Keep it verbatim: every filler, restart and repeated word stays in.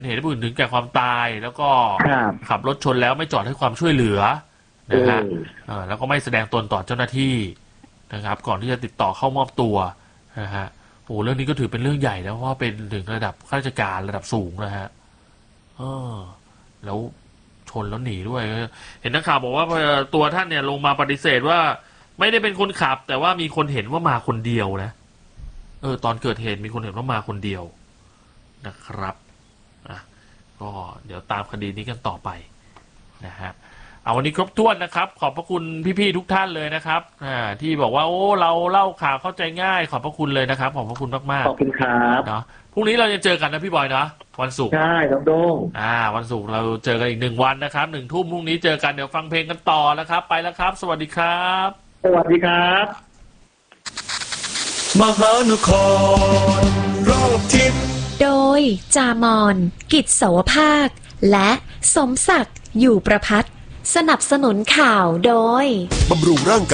เหตุให้ผู้อื่นถึงแก่ความตายแล้วก็ขับรถชนแล้วไม่จอดให้ความช่วยเหลือนะฮะแล้วก็ไม่แสดงตนต่อเจ้าหน้าที่นะครับก่อนที่จะติดต่อเข้ามอบตัวนะฮะโอ้เรื่องนี้ก็ถือเป็นเรื่องใหญ่นะเพราะว่าเป็นถึงระดับข้าราชการระดับสูงนะฮะเออแล้วชนแล้วหนีด้วยเห็นนักข่าวบอกว่าตัวท่านเนี่ยลงมาปฏิเสธว่าไม่ได้เป็นคนขับแต่ว่ามีคนเห็นว่ามาคนเดียวนะเออตอนเกิดเหตุมีคนเห็นว่ามาคนเดียวนะครับอ่ะก็เดี๋ยวตามคดีนี้กันต่อไปนะฮะเอาวันนี้ครบถ้วนนะครับขอบพระคุณพี่ๆทุกท่านเลยนะครับอ่าที่บอกว่าโอ้เราเล่าข่าวเข้าใจง่ายขอบพระคุณเลยนะครับขอบพระคุณมากๆขอบคุณครับเนาะพรุ่งนี้เราจะเจอกันนะพี่บอยนะวันศุกร์ใช่น้องโด่งอ่าวันศุกร์เราเจอกันอีกหนึ่งวันนะครับหนึ่งทุ่มพรุ่งนี้เจอกันเดี๋ยวฟังเพลงกันต่อแล้วครับไปแล้วครับสวัสดีครับสวัสดีครับมหานครรอบทิศโดยจามอนกิจเสาวภาคและสมศักดิ์อยู่ประภัตสนับสนุนข่าวโดยบำรุงร่างกาย